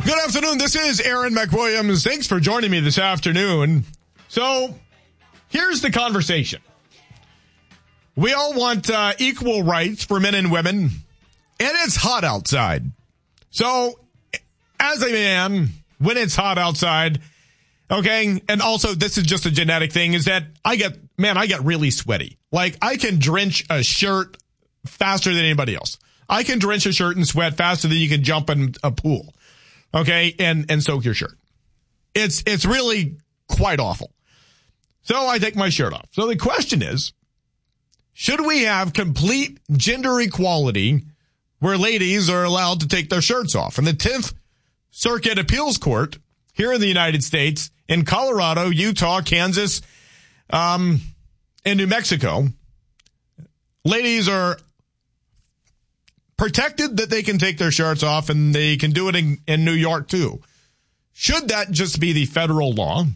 Good afternoon. This is Aaron McWilliams. Thanks for joining me this afternoon. So, here's the conversation. We all want equal rights for men and women, and it's hot outside. So, as a man, when it's hot outside, okay, and also this is just a genetic thing, is that I get really sweaty. Like, I can drench a shirt faster than anybody else. I can drench a shirt and sweat faster than you can jump in a pool. Okay, and soak your shirt. It's really quite awful. So I take my shirt off. So the question is, should we have complete gender equality where ladies are allowed to take their shirts off? And the 10th Circuit Appeals Court here in the United States, in Colorado, Utah, Kansas, and New Mexico, ladies are protected that they can take their shirts off, and they can do it in New York too. Should that just be the federal law?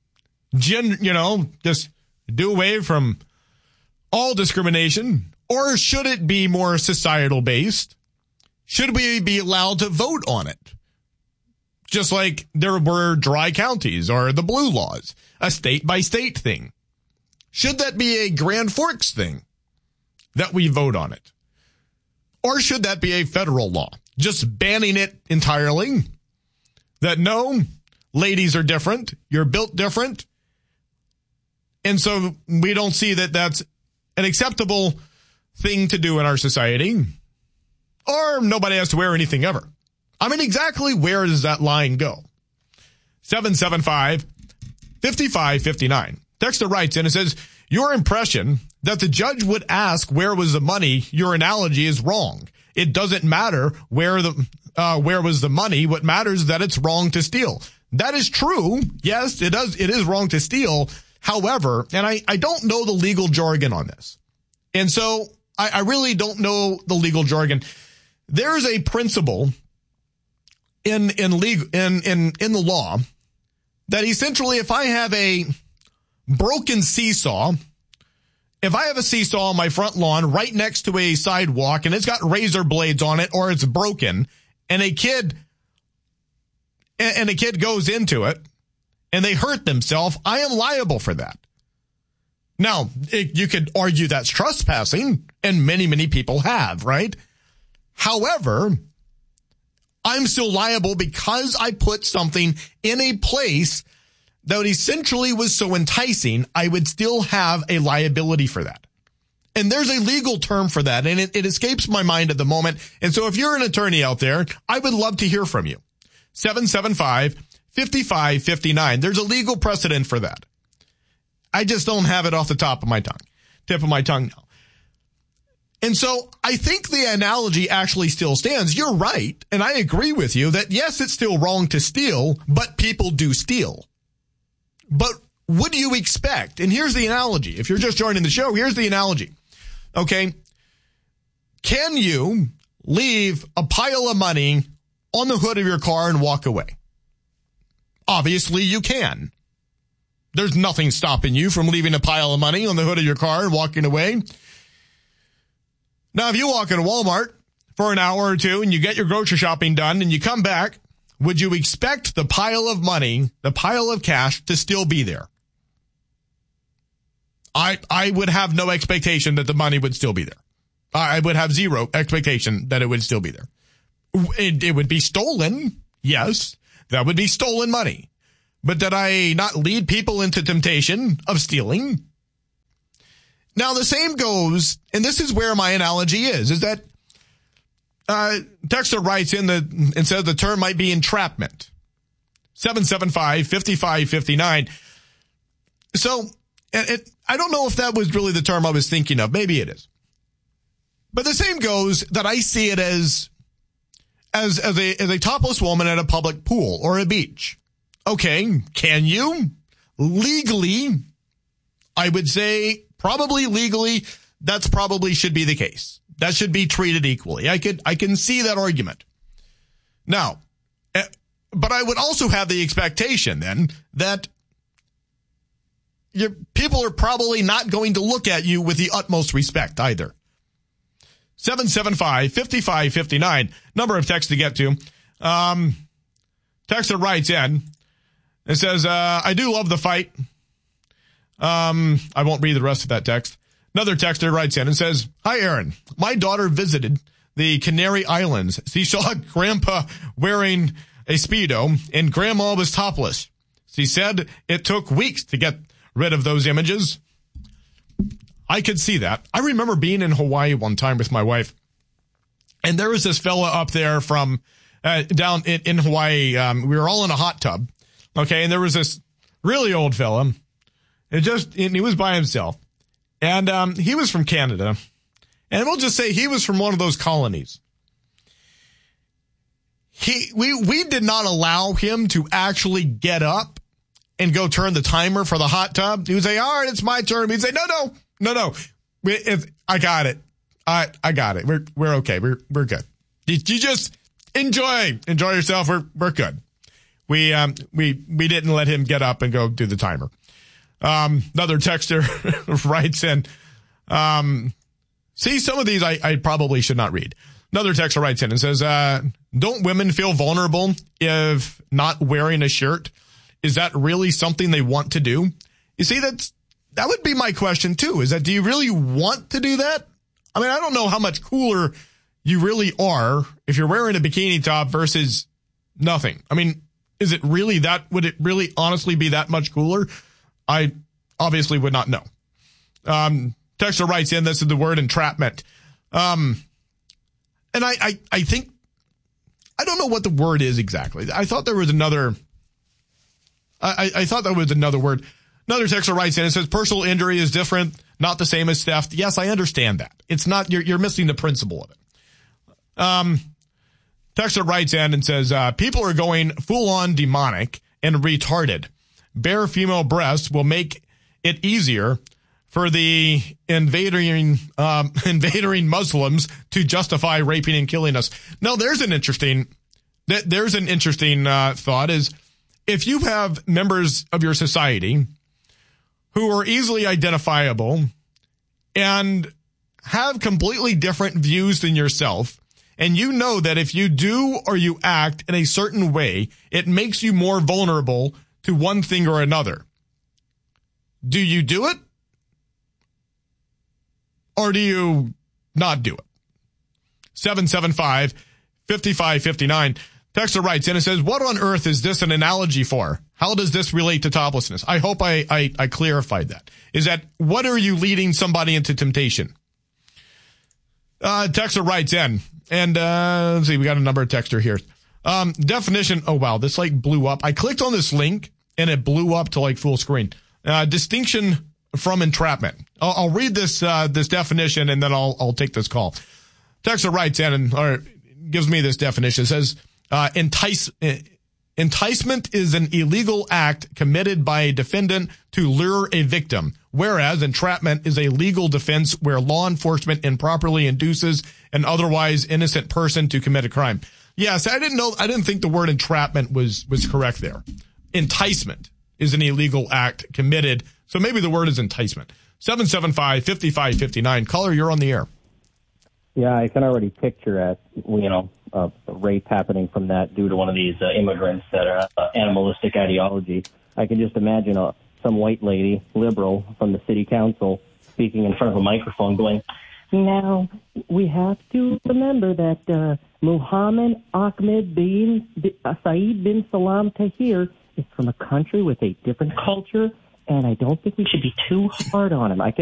Just do away from all discrimination? Or should it be more societal based? Should we be allowed to vote on it? Just like there were dry counties or the blue laws, a state by state thing. Should that be a Grand Forks thing that we vote on it? Or should that be a federal law, just banning it entirely? That no, ladies are different, you're built different, and so we don't see that that's an acceptable thing to do in our society, or nobody has to wear anything ever. I mean, exactly where does that line go? 775-5559. Texter writes in and says, your impression that the judge would ask where was the money, your analogy is wrong. It doesn't matter where was the money. What matters is that it's wrong to steal. That is true. Yes, it does. It is wrong to steal. However, and I don't know the legal jargon on this. And so I really don't know the legal jargon. There's a principle in the law that essentially if I have a broken seesaw, if I have a seesaw on my front lawn right next to a sidewalk and it's got razor blades on it or it's broken and a kid goes into it and they hurt themselves, I am liable for that. Now, you could argue that's trespassing, and many, many people have, right? However, I'm still liable because I put something in a place that essentially was so enticing, I would still have a liability for that. And there's a legal term for that, and it escapes my mind at the moment. And so if you're an attorney out there, I would love to hear from you. 775-5559. There's a legal precedent for that. I just don't have it off the tip of my tongue now. And so I think the analogy actually still stands. You're right, and I agree with you that, yes, it's still wrong to steal, but people do steal. But what do you expect? And here's the analogy. If you're just joining the show, here's the analogy. Okay. Can you leave a pile of money on the hood of your car and walk away? Obviously, you can. There's nothing stopping you from leaving a pile of money on the hood of your car and walking away. Now, if you walk into Walmart for an hour or two and you get your grocery shopping done and you come back, would you expect the pile of money, the pile of cash, to still be there? I would have no expectation that the money would still be there. I would have zero expectation that it would still be there. It would be stolen. Yes, that would be stolen money. But did I not lead people into temptation of stealing? Now, the same goes, and this is where my analogy is that Texter writes in and says the term might be entrapment. 775-5559. So, I don't know if that was really the term I was thinking of. Maybe it is. But the same goes that I see it as a topless woman at a public pool or a beach. Okay, can you? Legally, I would say probably legally, that's probably should be the case. That should be treated equally. I can see that argument. Now, but I would also have the expectation then that people are probably not going to look at you with the utmost respect either. 775-5559, number of texts to get to. Texter writes in and says, I do love the fight. I won't read the rest of that text. Another texter writes in and says, hi, Aaron. My daughter visited the Canary Islands. She saw Grandpa wearing a Speedo and Grandma was topless. She said it took weeks to get rid of those images. I could see that. I remember being in Hawaii one time with my wife, and there was this fella up there from down in Hawaii. We were all in a hot tub, okay, and there was this really old fella. He was by himself, and he was from Canada, and we'll just say he was from one of those colonies. We did not allow him to actually get up and go turn the timer for the hot tub. He would say, all right, it's my turn. He'd say, no. I got it. I got it. We're okay. We're good. You just enjoy yourself. We're good. We didn't let him get up and go do the timer. Another texter writes in, see, some of these I probably should not read. Another texter writes in and says, don't women feel vulnerable if not wearing a shirt? Is that really something they want to do? You see, that would be my question too, is that do you really want to do that? I mean, I don't know how much cooler you really are if you're wearing a bikini top versus nothing. I mean, is it really that, would it really honestly be that much cooler? I obviously would not know. Texter writes in, this is the word entrapment. And I think, I don't know what the word is exactly. I thought there was another, I thought that was another word. Another texter writes in and says, personal injury is different, not the same as theft. Yes, I understand that. It's not, you're missing the principle of it. Texter writes in and says, people are going full on demonic and retarded. Bare female breasts will make it easier for the invading Muslims to justify raping and killing us. Now, there's an interesting thought is if you have members of your society who are easily identifiable and have completely different views than yourself, and you know that if you do or you act in a certain way, it makes you more vulnerable to one thing or another. Do you do it? Or do you not do it? 775-5559. Texter writes in and says, what on earth is this an analogy for? How does this relate to toplessness? I hope I clarified that. Is that, what are you leading somebody into temptation? Texter writes in, and let's see, we got a number of texter here. Definition, oh wow, this like blew up. I clicked on this link and it blew up to like full screen. Distinction from entrapment. I'll read this definition and then I'll take this call. Texter writes in or gives me this definition. It says, enticement is an illegal act committed by a defendant to lure a victim, whereas entrapment is a legal defense where law enforcement improperly induces an otherwise innocent person to commit a crime. Yes, I didn't think the word entrapment was correct there. Enticement is an illegal act committed, so maybe the word is enticement. 775-5559. Caller, you're on the air. Yeah, I can already picture a rape happening from that due to one of these immigrants that are animalistic ideology. I can just imagine some white lady, liberal, from the city council speaking in front of a microphone going, now, we have to remember that Muhammad Ahmed bin Saeed bin Salam Tahir is from a country with a different culture, and I don't think we should be too hard on him.